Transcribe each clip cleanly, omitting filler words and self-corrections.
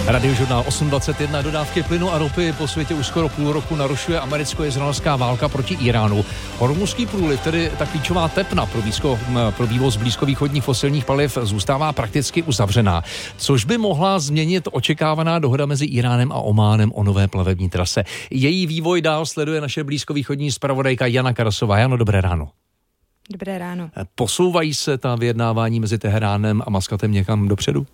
Radiožurnál 8.21. Dodávky plynu a ropy po světě už skoro půl roku narušuje americko-izraelská válka proti Iránu. Hormuzský průliv, tedy ta klíčová tepna pro vývoz blízkovýchodních fosilních paliv, zůstává prakticky uzavřená, což by mohla změnit očekávaná dohoda mezi Iránem a Ománem o nové plavební trase. Její vývoj dál sleduje naše blízkovýchodní zpravodajka Jana Karasová. Jano, dobré ráno. Dobré ráno. Posouvají se ta vyjednávání mezi Teheránem a Maskatem někam dopředu?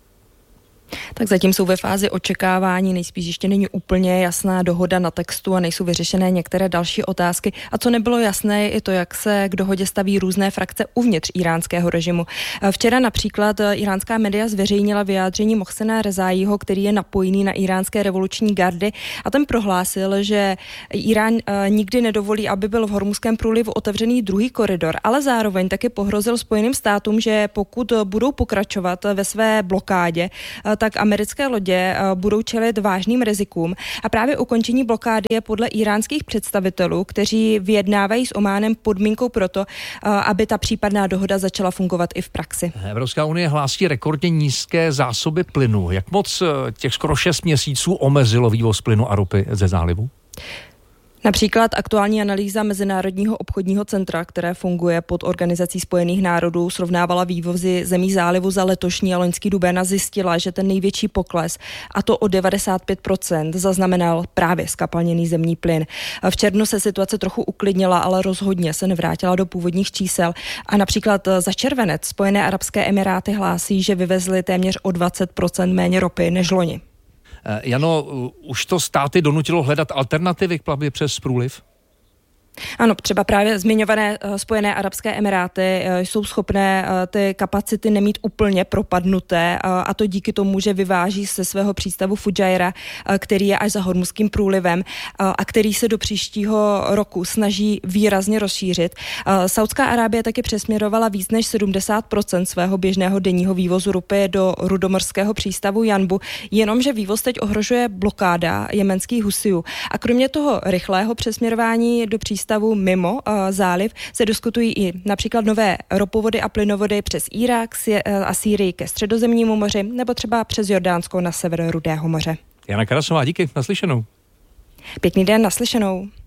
Tak zatím jsou ve fázi očekávání, nejspíš ještě není úplně jasná dohoda na textu a nejsou vyřešené některé další otázky. A co nebylo jasné, je to, jak se k dohodě staví různé frakce uvnitř iránského režimu. Včera například iránská média zveřejnila vyjádření Mohsena Rezáího, který je napojený na iránské revoluční gardy, a ten prohlásil, že Irán nikdy nedovolí, aby byl v Hormuzském průlivu otevřený druhý koridor, ale zároveň taky pohrozil Spojeným státům, že pokud budou pokračovat ve své blokádě, tak americké lodě budou čelit vážným rizikům. A právě ukončení blokády je podle iránských představitelů, kteří vyjednávají s Ománem, podmínkou pro to, aby ta případná dohoda začala fungovat i v praxi. Evropská unie hlásí rekordně nízké zásoby plynu. Jak moc těch skoro 6 měsíců omezilo vývoz plynu a ropy ze zálivu? Například aktuální analýza Mezinárodního obchodního centra, které funguje pod Organizací spojených národů, srovnávala vývozy zemí zálivu za letošní a loňský duben a zjistila, že ten největší pokles, a to o 95%, zaznamenal právě zkapalněný zemní plyn. V červnu se situace trochu uklidnila, ale rozhodně se nevrátila do původních čísel. A například za červenec Spojené arabské emiráty hlásí, že vyvezly téměř o 20% méně ropy než loni. Jano, už to státy donutilo hledat alternativy k plavbě přes průliv? Ano, třeba právě zmiňované Spojené arabské emiráty jsou schopné ty kapacity nemít úplně propadnuté, a to díky tomu, že vyváží ze svého přístavu Fujairah, který je až za Hormuzským průlivem a který se do příštího roku snaží výrazně rozšířit. Saudská Arábie taky přesměrovala víc než 70% svého běžného denního vývozu ropy do rudomorského přístavu Janbu, jenomže vývoz teď ohrožuje blokáda jemenských Husijů. A kromě toho rychlého přesměrování do přístavu mimo záliv se diskutují i například nové ropovody a plynovody přes Irák a Sýrii ke Středozemnímu moři nebo třeba přes Jordánsko na sever Rudého moře. Jana Karasová, díky, naslyšenou. Pěkný den, naslyšenou.